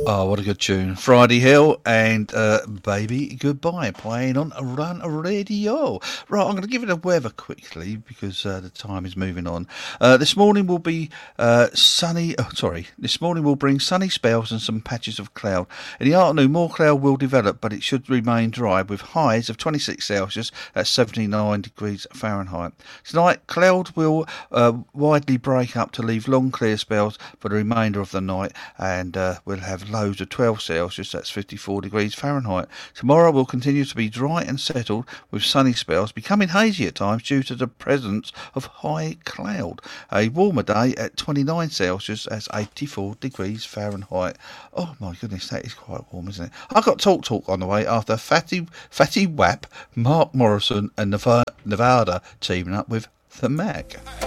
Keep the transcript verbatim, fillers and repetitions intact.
Oh, what a good tune. Friday Hill and uh, Baby Goodbye playing on Run Radio. Right, I'm going to give it a weather quickly because uh, the time is moving on. Uh, this morning will be uh, sunny, oh, sorry, this morning will bring sunny spells and some patches of cloud. In the afternoon, more cloud will develop, but it should remain dry with highs of twenty-six Celsius at seventy-nine degrees Fahrenheit. Tonight, cloud will uh, widely break up to leave long clear spells for the remainder of the night, and uh, we'll have lows of twelve Celsius, that's fifty-four degrees Fahrenheit. Tomorrow will continue to be dry and settled with sunny spells, becoming hazy at times due to the presence of high cloud. A warmer day at twenty-nine Celsius, that's eighty-four degrees Fahrenheit. Oh my goodness, that is quite warm, isn't it? I've got Talk Talk on the way after Fatty, Fatty Wap, Mark Morrison and Nevada teaming up with The Mac.